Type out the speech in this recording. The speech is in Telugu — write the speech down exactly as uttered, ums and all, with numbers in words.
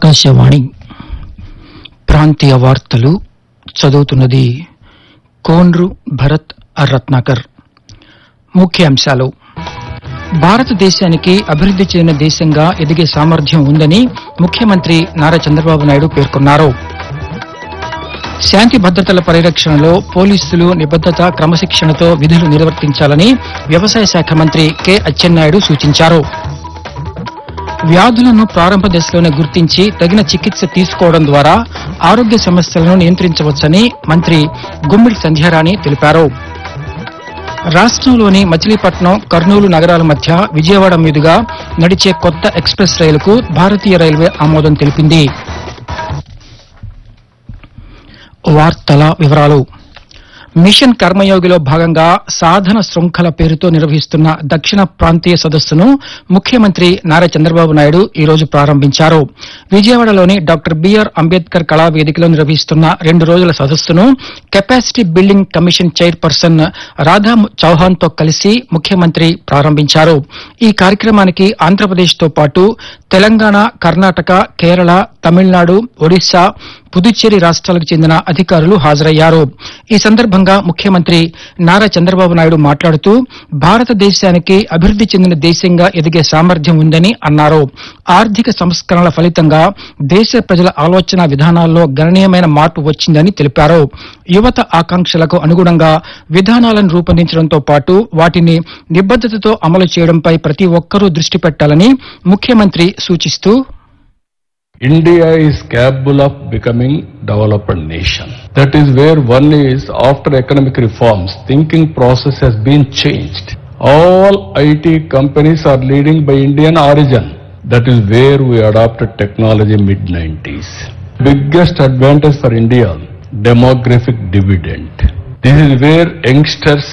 ఆకాశవాణి ప్రాంతీయ వార్తలు చదువుతున్నది కోండ్రు భరత్ రత్నాకర్. ముఖ్యాంశాలు: భారతదేశానికి అభివృద్ది చెందిన దేశంగా ఎదిగే సామర్థ్యం ఉందని ముఖ్యమంత్రి నారా చంద్రబాబు నాయుడు పేర్కొన్నారు. శాంతి భద్రతల పరిరక్షణలో పోలీసులు నిబద్దత క్రమశిక్షణతో విధులు నిర్వర్తించాలని వ్యవసాయ శాఖ మంత్రి కె అచ్చెన్నాయుడు సూచించారు. వ్యాధులను ప్రారంభ దశలోనే గుర్తించి తగిన చికిత్స తీసుకోవడం ద్వారా ఆరోగ్య సమస్యలను నియంత్రించవచ్చని మంత్రి గుమ్మిడి సంధ్యారాణి తెలిపారు. రాష్టంలోని మచిలీపట్నం, కర్నూలు నగరాల మధ్య విజయవాడ మీదుగా నడిచే కొత్త ఎక్స్ప్రెస్ రైలుకు భారతీయ రైల్వే ఆమోదం తెలిపింది. వార్తల వివరాలు. మిషన్ కర్మయోగిలో భాగంగా సాధన శృంఖల పేరుతో నిర్వహిస్తున్న దక్షిణ ప్రాంతీయ సదస్సును ముఖ్యమంత్రి నారా చంద్రబాబు నాయుడు ఈ రోజు ప్రారంభించారు. విజయవాడలోని డాక్టర్ బిఆర్ అంబేద్కర్ కళావేదికలో నిర్వహిస్తున్న రెండు రోజుల సదస్సును capacity building commission chairperson Radha Chauhan తో కలిసి ముఖ్యమంత్రి ప్రారంభించారు. ఈ కార్యక్రమానికి ఆంధ్రప్రదేశ్తో పాటు తెలంగాణ, కర్ణాటక, కేరళ, తమిళనాడు, ఒడిశా, పుదుచ్చేరి రాష్ట్రాలకు చెందిన అధికారులు హాజరయ్యారు. ఈ సందర్భంగా ముఖ్యమంత్రి నారా చంద్రబాబు నాయుడు మాట్లాడుతూ భారతదేశానికి అభివృద్ది చెందిన దేశంగా ఎదిగే సామర్థ్యం ఉందని అన్నారు. ఆర్థిక సంస్కరణల ఫలితంగా దేశ ప్రజల ఆలోచన విధానాల్లో గణనీయమైన మార్పు వచ్చిందని తెలిపారు. యువత ఆకాంక్షలకు అనుగుణంగా విధానాలను రూపొందించడంతో పాటు వాటిని నిబద్దతతో అమలు చేయడంపై ప్రతి ఒక్కరూ దృష్టి పెట్టాలని ముఖ్యమంత్రి సూచిస్తూ, India is capable of becoming developed nation. That is where one is, after economic reforms, thinking process has been changed. All I T companies are leading by Indian origin. That is where we adopted technology mid nineties. Biggest advantage for India, demographic dividend. This is where youngsters